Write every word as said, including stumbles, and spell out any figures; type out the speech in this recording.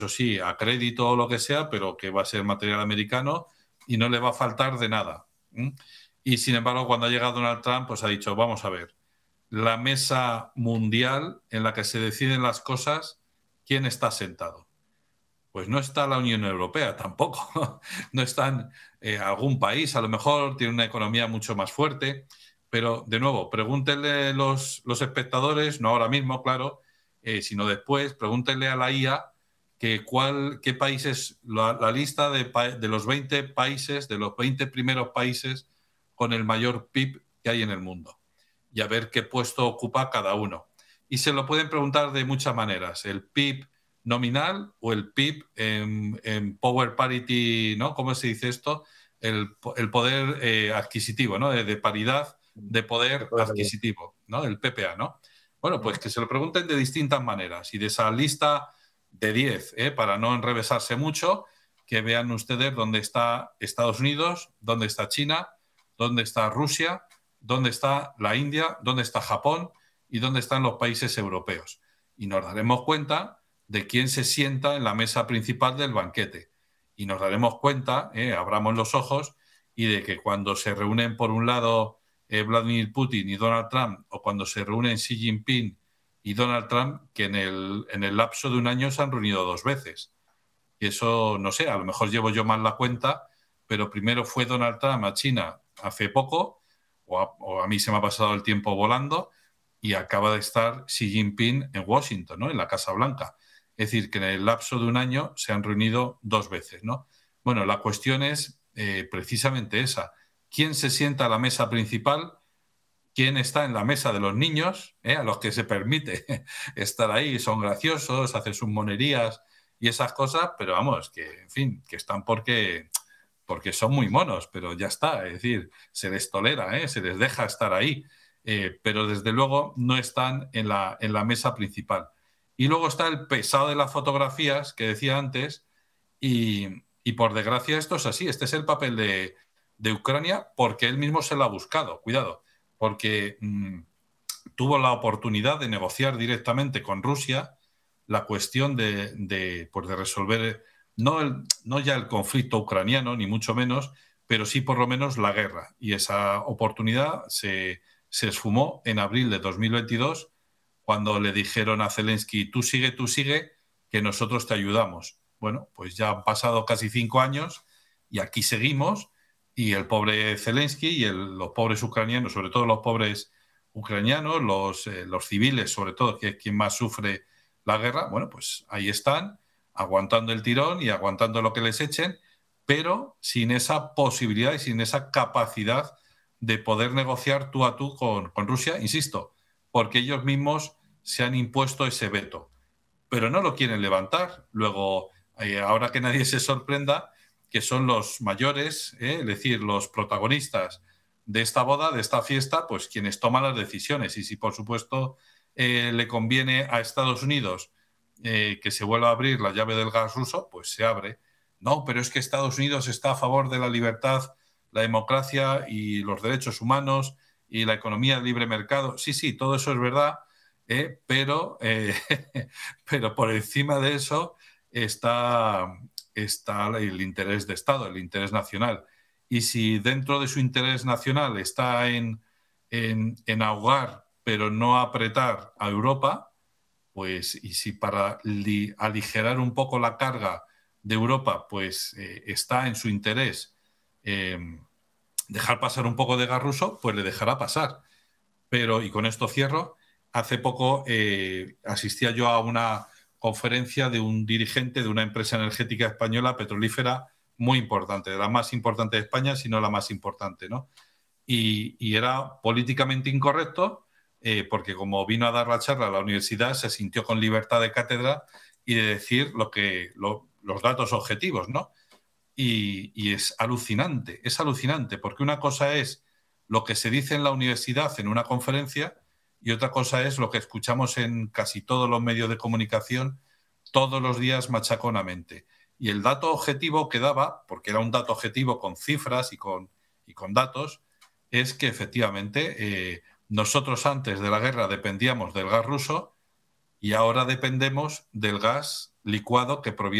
sí, a crédito o lo que sea, pero que va a ser material americano y no le va a faltar de nada. ¿Mm? Y sin embargo, cuando ha llegado Donald Trump, pues ha dicho, vamos a ver, la mesa mundial en la que se deciden las cosas, ¿quién está sentado? Pues no está la Unión Europea tampoco, no está eh, algún país, a lo mejor tiene una economía mucho más fuerte, pero de nuevo, pregúntenle los, los espectadores, no ahora mismo, claro, eh, sino después, pregúntenle a la I A que cuál, qué países, la, la lista de, de los veinte países, de los veinte primeros países con el mayor P I B que hay en el mundo y a ver qué puesto ocupa cada uno. Y se lo pueden preguntar de muchas maneras, el P I B nominal o el P I B en, en power parity, ¿no? ¿Cómo se dice esto? El, el poder eh, adquisitivo, ¿no? De, de paridad de poder adquisitivo, ¿no? El P P A, ¿no? Bueno, pues que se lo pregunten de distintas maneras y de esa lista de diez, ¿eh? Para no enrevesarse mucho, que vean ustedes dónde está Estados Unidos, dónde está China, dónde está Rusia, dónde está la India, dónde está Japón y dónde están los países europeos. Y nos daremos cuenta de quién se sienta en la mesa principal del banquete. Y nos daremos cuenta, eh, abramos los ojos, y de que cuando se reúnen por un lado eh, Vladimir Putin y Donald Trump, o cuando se reúnen Xi Jinping y Donald Trump, que en el, en el lapso de un año se han reunido dos veces. Y eso, no sé, a lo mejor llevo yo mal la cuenta, pero primero fue Donald Trump a China hace poco, o a, o a mí se me ha pasado el tiempo volando, y acaba de estar Xi Jinping en Washington, ¿no? En la Casa Blanca. Es decir, que en el lapso de un año se han reunido dos veces, ¿no? Bueno, la cuestión es eh, precisamente esa. ¿Quién se sienta a la mesa principal? ¿Quién está en la mesa de los niños? ¿Eh? A los que se permite estar ahí, son graciosos, hacen sus monerías y esas cosas, pero vamos, que, en fin, que están porque, porque son muy monos, pero ya está. Es decir, se les tolera, ¿eh? Se les deja estar ahí, eh, pero desde luego no están en la, en la mesa principal. Y luego está el pesado de las fotografías que decía antes, y, y por desgracia esto es así. Este es el papel de, de Ucrania porque él mismo se lo ha buscado, cuidado, porque mmm, tuvo la oportunidad de negociar directamente con Rusia la cuestión de, de, pues de resolver, no, el, no ya el conflicto ucraniano, ni mucho menos, pero sí por lo menos la guerra. Y esa oportunidad se, se esfumó en abril de dos mil veintidós, cuando le dijeron a Zelensky, tú sigue, tú sigue, que nosotros te ayudamos. Bueno, pues ya han pasado casi cinco años y aquí seguimos, y el pobre Zelensky y el, los pobres ucranianos, sobre todo los pobres ucranianos, los, eh, los civiles, sobre todo, que es quien más sufre la guerra, bueno, pues ahí están, aguantando el tirón y aguantando lo que les echen, pero sin esa posibilidad y sin esa capacidad de poder negociar tú a tú con, con Rusia, insisto, porque ellos mismos se han impuesto ese veto, pero no lo quieren levantar. Luego, eh, ahora que nadie se sorprenda, que son los mayores, eh, es decir, los protagonistas de esta boda, de esta fiesta, pues quienes toman las decisiones. Y si, por supuesto, eh, le conviene a Estados Unidos eh, que se vuelva a abrir la llave del gas ruso, pues se abre. No, pero es que Estados Unidos está a favor de la libertad, la democracia y los derechos humanos y la economía de libre mercado. Sí, sí, todo eso es verdad, eh, pero, eh, pero por encima de eso está, está el interés de Estado, el interés nacional. Y si dentro de su interés nacional está en, en, en ahogar, pero no apretar a Europa, pues, y si para li, aligerar un poco la carga de Europa, pues eh, está en su interés eh, dejar pasar un poco de gas ruso, pues le dejará pasar. Pero, y con esto cierro, hace poco eh, asistía yo a una conferencia de un dirigente de una empresa energética española petrolífera muy importante, de la más importante de España, si no la más importante, ¿no? Y, y era políticamente incorrecto, eh, porque como vino a dar la charla a la universidad, se sintió con libertad de cátedra y de decir lo que, lo, los datos objetivos, ¿no? Y, y es alucinante, es alucinante, porque una cosa es lo que se dice en la universidad en una conferencia y otra cosa es lo que escuchamos en casi todos los medios de comunicación todos los días machaconamente. Y el dato objetivo que daba, porque era un dato objetivo con cifras y con, y con datos, es que efectivamente eh, nosotros antes de la guerra dependíamos del gas ruso y ahora dependemos del gas licuado que proviene